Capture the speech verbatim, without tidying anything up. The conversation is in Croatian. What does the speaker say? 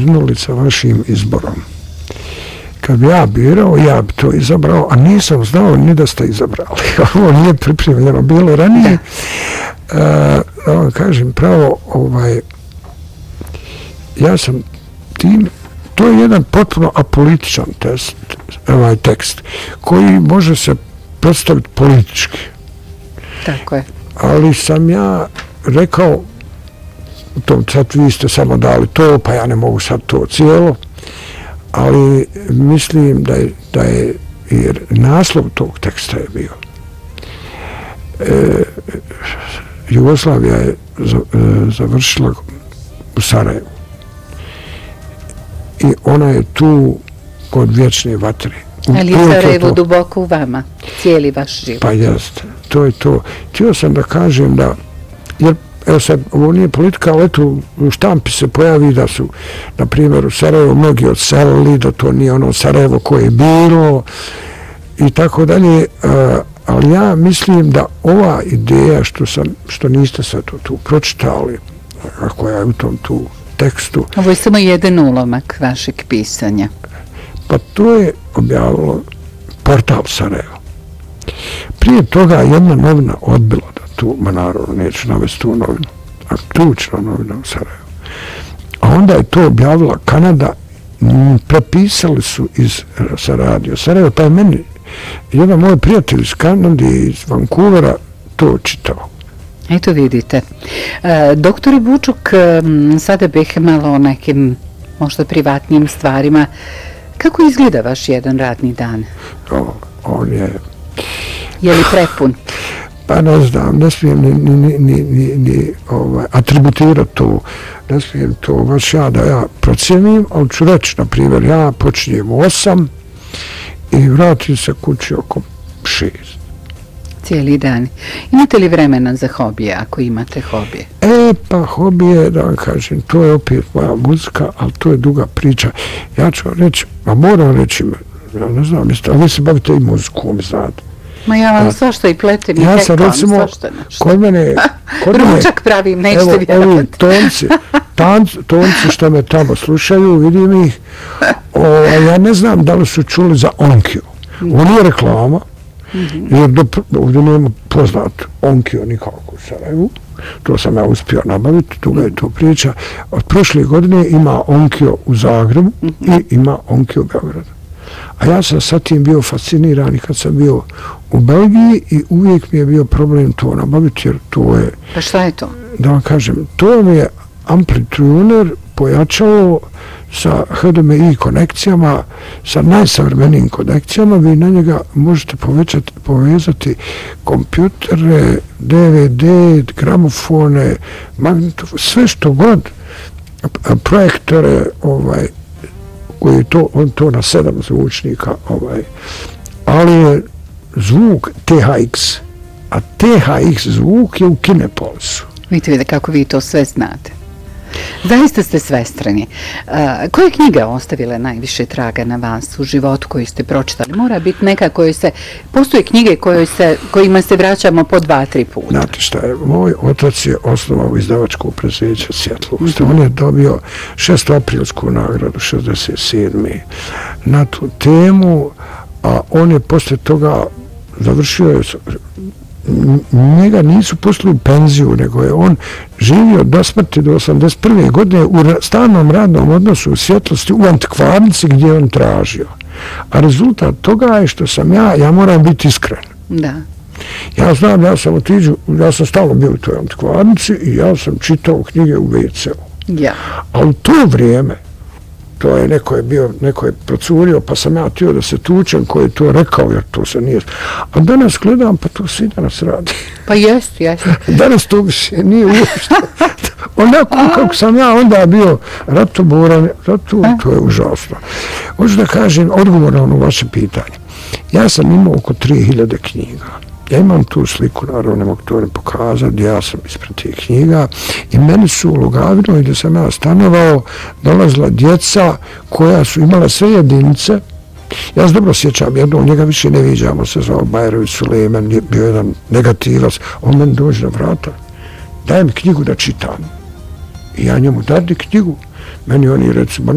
brinuli sa vašim izborom. Kad bi ja birao, ja bi to izabrao, a nisam znao ni da ste izabrali. Ovo nije pripremljeno bilo ranije. Da uh, vam kažem pravo, ovaj, ja sam tim, to je jedan potpuno apolitičan test, ovaj tekst, koji može se predstaviti politički. Tako je. Ali sam ja rekao, to, sad vi ste samo dali to, pa ja ne mogu sad to cijelo, ali mislim da je, da je jer naslov tog teksta je bio e, Jugoslavija je završila u Sarajevu i ona je tu kod vječne vatre. Ali je Sarajevo duboko u vama, cijeli vaš život. Pa jeste, to je to. Htio sam da kažem da, jer evo sad, ovo nije politika, ali eto u štampi se pojavi da su, na primjer, u Sarajevo mnogi odselili, da to nije ono Sarajevo koje je bilo i tako dalje, ali ja mislim da ova ideja što sam, što niste sad to tu pročitali, ako je u tom tu tekstu. Ovo je samo jedan ulomak vašeg pisanja. Pa to je objavilo portal Sarajevo. Prije toga jedna novina odbila da tu, ma naravno neću navesti tu novinu, a ključna novina u Sarajevu. A onda je to objavila Kanada, m, prepisali su iz sa radio Sarajevo, pa je meni jedan moj prijatelj iz Kanade, iz Vancouvera, to čitao. Eto vidite. E, doktore Bučuk, sada bih malo o nekim možda privatnim stvarima. Kako izgleda vaš jedan radni dan? O, on je... Je li prepun? Pa ne znam, ne smijem ni, ni, ni, ni, ni ovaj, atributirati to, ne smijem to baš ja da ja procijenim, ali ću reći, na primjer, ja počinjem u osam i vratim se kući oko šest. Cijeli dan. Imate li vremena za hobije, ako imate hobije? E, pa hobije, da vam kažem, to je opet moja muzika, ali to je duga priča. Ja ću vam reći, a moram reći, ja ne znam, jeste, ali vi se bavite i muzikom, znate. Ma ja vam svašta i pletem i ja sam recimo, svašta nešto. Kod mene... Kod Ručak pravim, nećete vjerovati. Evo, ovi tonci, tanc, tonci što me tamo slušaju, vidim ih, o, ja ne znam da li su čuli za Onkiju. Ovo nije reklama, mm-hmm. jer do, ovdje nema poznat Onkio nikako u Sarajevu. To sam ja uspio nabaviti, tuga je to priča. Od prošle godine ima Onkio u Zagrebu mm-hmm. i ima Onkio u Beogradu. A ja sam sa tim bio fasciniran i kad sam bio u Belgiji i uvijek mi je bio problem to nabaviti, jer to je... Pa šta je to? Da vam kažem, to mi je amplituner pojačalo sa H D M I konekcijama, sa najsavremenijim konekcijama, vi na njega možete povećati, povezati kompjutere, D V D, gramofone, magnetofone, sve što god, projektore, ovaj, koji to, on to na sedam zvučnika, ovaj, ali je zvuk T H X, a T H X zvuk je u Kinepolisu. Vidite vidite kako vi to sve znate. Zaista ste svestrani. Uh, koje knjige ostavile najviše traga na vas u životu koji ste pročitali? Mora biti neka koje se... Postoje knjige koje se, kojima se vraćamo po dva, tri puta. Znate šta je, moj otac je osnovao izdavačko preduzeće Svjetlost. Mm-hmm. On je dobio šestoaprilsku nagradu šezdeset sedme na tu temu, a on je posle toga završio je... Njega nisu poslali u penziju, nego je on živio do smrti do osamdeset prve godine u stalnom radnom odnosu u Svjetlosti u antikvarnici gdje je on tražio. A rezultat toga je što sam ja, ja moram biti iskren. Da. Ja znam, ja sam otiđu, ja sam stalno bio u toj antikvarnici i ja sam čitao knjige u ve ce u. Ja. A u to vrijeme, to je neko je bio, neko je procurio, pa sam ja htio da se tučem koji je to rekao, jer to se nije... A danas gledam, pa to se i danas radi. Pa jest, jest. Danas to više nije uopšte. Onako kako sam ja onda bio ratoboran, to, to je užasno. Hoću da kažem, odgovor na ono vaše pitanje. Ja sam imao oko tri hiljade knjiga. Ja imam tu sliku, naravno ne mogu to ne pokazati, gdje ja sam ispred tih knjiga i meni su u Lugavinu, gdje sam ja stanovao, dolazila djeca koja su imala sve jedinice. Ja se dobro sjećam jednog, njega više ne viđamo, se zvao Bajrović Sulejman, bio jedan negativac, on meni dođe na vrata, daj mi knjigu da čitam. I ja njemu dadi knjigu, meni oni recimo